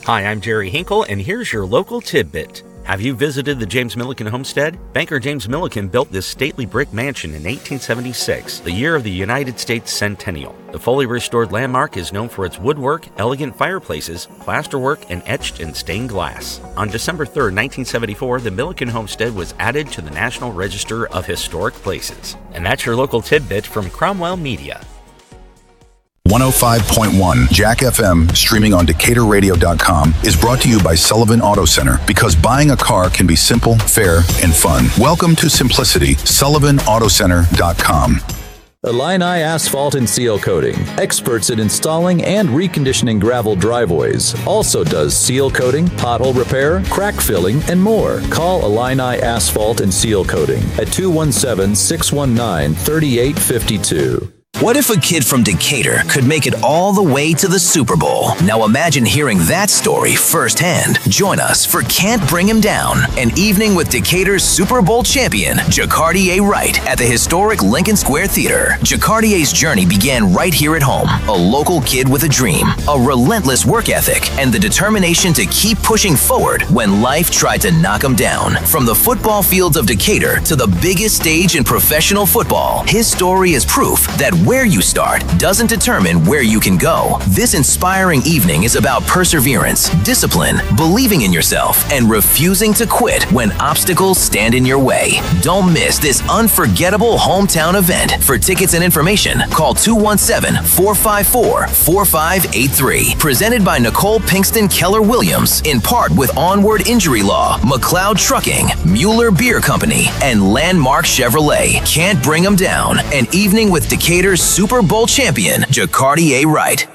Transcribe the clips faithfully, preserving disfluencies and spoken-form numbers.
Hi, I'm Jerry Hinkle, and here's your local tidbit. Have you visited the James Milliken homestead? Banker James Milliken built this stately brick mansion in eighteen seventy-six, the year of the United States centennial. The fully restored landmark is known for its woodwork, elegant fireplaces, plasterwork, and etched and stained glass. On December third, nineteen seventy-four, the Milliken homestead was added to the National Register of Historic Places. And that's your local tidbit from Cromwell Media. one oh five point one Jack F M, streaming on Decatur Radio dot com, is brought to you by Sullivan Auto Center, because buying a car can be simple, fair, and fun. Welcome to simplicity. Sullivan Auto Center dot com. Illini Asphalt and Seal Coating, experts in installing and reconditioning gravel driveways. Also does seal coating, pothole repair, crack filling, and more. Call Illini Asphalt and Seal Coating at two one seven, six one nine, three eight five two. What if a kid from Decatur could make it all the way to the Super Bowl? Now imagine hearing that story firsthand. Join us for Can't Bring Him Down, an evening with Decatur's Super Bowl champion, Jacardi A. Wright, at the historic Lincoln Square Theater. Jacardi A's journey began right here at home. A local kid with a dream, a relentless work ethic, and the determination to keep pushing forward when life tried to knock him down. From the football fields of Decatur to the biggest stage in professional football, his story is proof that where you start doesn't determine where you can go. This inspiring evening is about perseverance, discipline, believing in yourself, and refusing to quit when obstacles stand in your way. Don't miss this unforgettable hometown event. For tickets and information, call two one seven, four five four, four five eight three. Presented by Nicole Pinkston Keller Williams, in part with Onward Injury Law, McLeod Trucking, Mueller Beer Company, and Landmark Chevrolet. Can't Bring 'em Down, an evening with Decatur's Super Bowl champion, Jacardi A. Wright.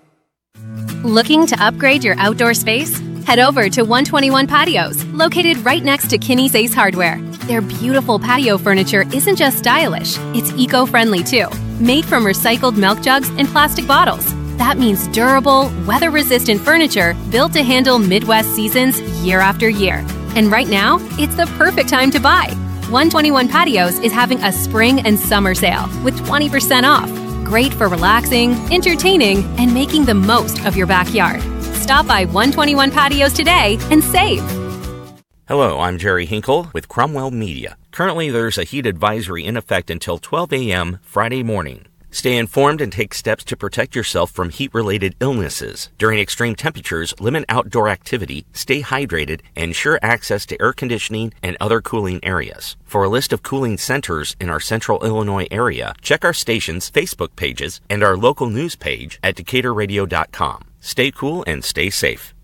Looking to upgrade your outdoor space? Head over to one twenty-one Patios, located right next to Kinney's Ace Hardware. Their beautiful patio furniture isn't just stylish, it's eco-friendly too. Made from recycled milk jugs and plastic bottles. That means durable, weather-resistant furniture built to handle Midwest seasons year after year. And right now, it's the perfect time to buy. one twenty-one Patios is having a spring and summer sale with twenty percent off. Great for relaxing, entertaining, and making the most of your backyard. Stop by one twenty-one Patios today and save. Hello, I'm Jerry Hinkle with Cromwell Media. Currently, there's a heat advisory in effect until twelve a.m. Friday morning. Stay informed and take steps to protect yourself from heat-related illnesses. During extreme temperatures, limit outdoor activity, stay hydrated, and ensure access to air conditioning and other cooling areas. For a list of cooling centers in our central Illinois area, check our station's Facebook pages and our local news page at Decatur Radio dot com. Stay cool and stay safe.